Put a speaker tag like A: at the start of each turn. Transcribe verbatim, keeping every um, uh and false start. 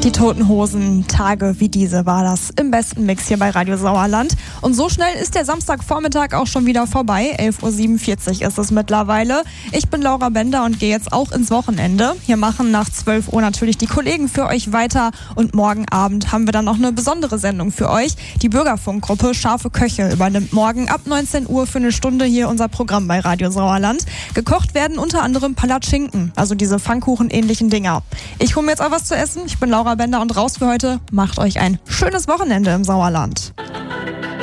A: Die Toten Hosen, Tage wie diese war das im besten Mix hier bei Radio Sauerland. Und so schnell ist der Samstagvormittag auch schon wieder vorbei. elf Uhr siebenundvierzig ist es mittlerweile. Ich bin Laura Bender und gehe jetzt auch ins Wochenende. Hier machen nach zwölf Uhr natürlich die Kollegen für euch weiter. Und morgen Abend haben wir dann noch eine besondere Sendung für euch. Die Bürgerfunkgruppe Scharfe Köche übernimmt morgen ab neunzehn Uhr für eine Stunde hier unser Programm bei Radio Sauerland. Gekocht werden unter anderem Palatschinken, also diese Pfannkuchen-ähnlichen Dinger. Ich hole mir jetzt auch was zu essen. Ich bin Laura Bender und raus für heute. Macht euch ein schönes Wochenende im Sauerland.